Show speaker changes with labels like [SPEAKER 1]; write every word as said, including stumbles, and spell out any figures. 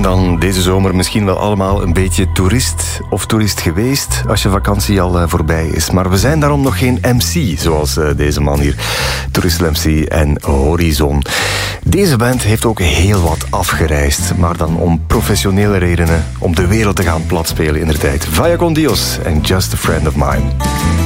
[SPEAKER 1] dan deze zomer misschien wel allemaal een beetje toerist of toerist geweest als je vakantie al uh, voorbij is. Maar we zijn daarom nog geen M C, zoals uh, deze man hier. Toeristel M C en Horizon. Deze band heeft ook heel wat afgereisd, maar dan om professionele redenen, om de wereld te gaan platspelen in de tijd. Vaya con Dios en Just a Friend of Mine.